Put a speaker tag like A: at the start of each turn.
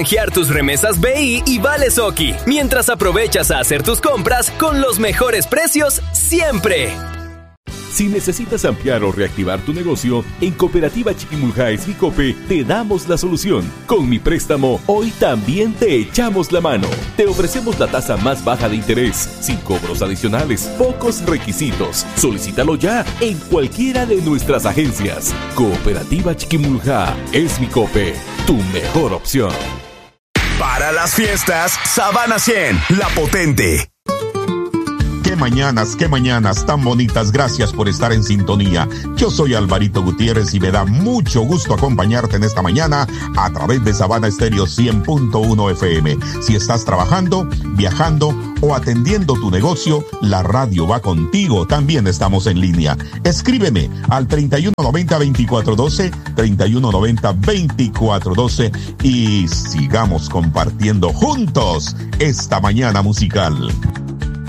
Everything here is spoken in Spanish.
A: Canjear tus remesas BI y Vales Oki, mientras aprovechas a hacer tus compras con los mejores precios siempre.
B: Si necesitas ampliar o reactivar tu negocio, en Cooperativa Chiquimulja Esmicope te damos la solución. Con Mi Préstamo, hoy también te echamos la mano. Te ofrecemos la tasa más baja de interés, sin cobros adicionales, pocos requisitos. Solicítalo ya en cualquiera de nuestras agencias. Cooperativa Chiquimulja Esmicope, tu mejor opción.
C: Para las fiestas, Sabana 100, la potente.
D: Qué mañanas tan bonitas. Gracias por estar en sintonía. Yo soy Alvarito Gutiérrez y me da mucho gusto acompañarte en esta mañana a través de Sabana Estéreo 100.1 FM. Si estás trabajando, viajando o atendiendo tu negocio, la radio va contigo. También estamos en línea. Escríbeme al 3190-2412, 3190-2412 y sigamos compartiendo juntos esta mañana musical.